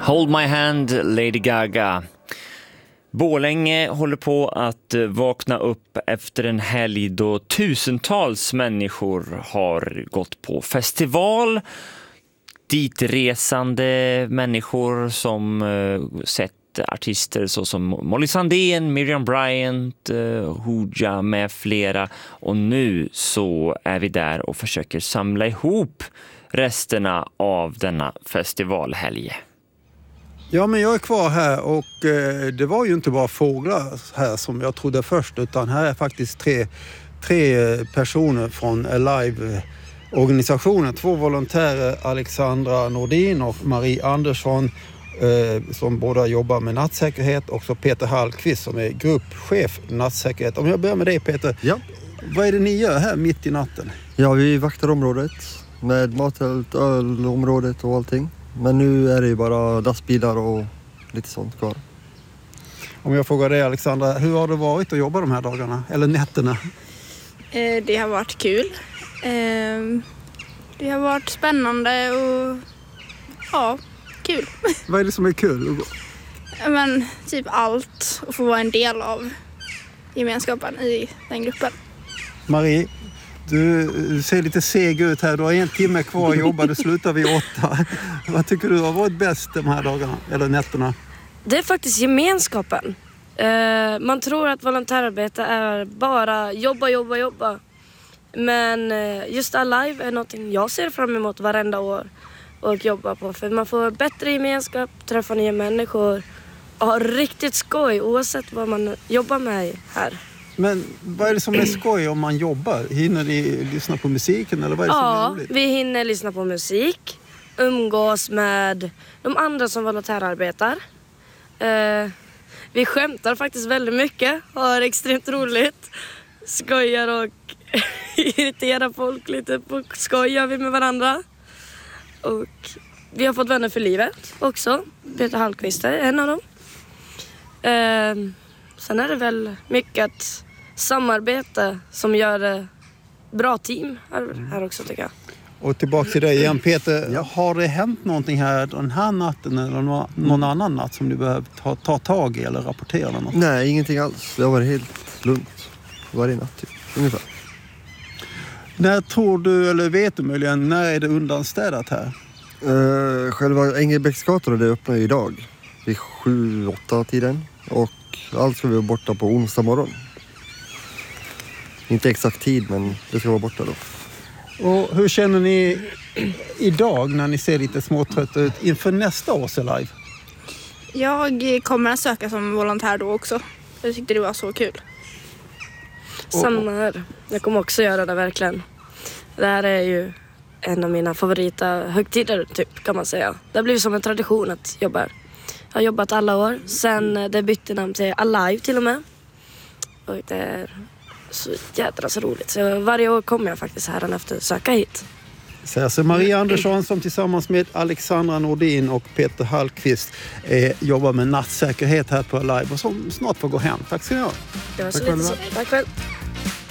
Hold My Hand, Lady Gaga. Borlänge håller på att vakna upp efter en helg då tusentals människor har gått på festival. Ditresande människor som sett artister såsom Molly Sandén, Miriam Bryant, Hooja med flera. Och nu så är vi där och försöker samla ihop resterna av denna festivalhelg. Ja, men jag är kvar här och det var ju inte bara fåglar här som jag trodde först, utan här är faktiskt tre personer från Alive-organisationen. 2 volontärer, Alexandra Nordin och Marie Andersson, som båda jobbar med nattsäkerhet, och så Peter Hallqvist som är gruppchef nattsäkerhet. Om jag börjar med dig, Peter. Ja. Vad är det ni gör här mitt i natten? Ja, vi vaktar området med matält, ölområdet och allting. Men nu är det ju bara lastbilar och lite sånt kvar. Om jag frågar dig, Alexandra, hur har det varit att jobba de här dagarna? Eller nätterna? Det har varit kul. Det har varit spännande och ja, kul. Vad är det som är kul? Men typ allt, att få vara en del av gemenskapen i den gruppen. Marie, du ser lite seg ut här. Du har 1 timme kvar att jobba. Du slutar vid 8. Vad tycker du har varit bäst de här dagarna? Eller nätterna? Det är faktiskt gemenskapen. Man tror att volontärarbete är bara jobba. Men just Alive är någonting jag ser fram emot varenda år och jobba på. För man får bättre gemenskap, träffa nya människor och ha riktigt skoj oavsett vad man jobbar med här. Men vad är det som är skoj om man jobbar? Hinner ni lyssna på musiken eller vad är det som är roligt? Ja, vi hinner lyssna på musik, umgås med de andra som volontärarbetar. Vi skämtar faktiskt väldigt mycket, har extremt roligt, skojar och irriterar folk lite på skojar vi med varandra. Och vi har fått vänner för livet också. Peter Hallqvist är en av dem. Sen är det väl mycket samarbete som gör det bra team här också, tycker jag. Och tillbaka till dig igen, Peter. Ja. Har det hänt någonting här den här natten eller någon annan natt som du behöver ta tag i eller rapportera något? Nej, ingenting alls. Det har varit helt lugnt varje natt, typ. Ungefär. När tror du, eller vet du möjligen, när är det undanstädat här? Själva Engelbrektsgatan, det öppnar ju idag vid 7-8 tiden. Och allt ska vi vara borta på onsdag morgon. Inte exakt tid, men det ska vara borta då. Och hur känner ni idag när ni ser lite småtrötta ut inför nästa års Alive? Jag kommer att söka som volontär då också. Jag tyckte det var så kul. Samma här. Jag kommer också göra det verkligen. Det här är ju en av mina högtider typ, kan man säga. Det har blivit som en tradition att jobba här. Jag har jobbat alla år. Sen det bytte namn till Alive till och med. Och det är så jädra så roligt. Så varje år kommer jag faktiskt här efter söka hit. Så Marie Andersson som tillsammans med Alexandra Nordin och Peter Hallqvist jobbar med nattsäkerhet här på Alive och som snart får gå hem. Tack ska ni ha. Det var så lite så. Tack själv.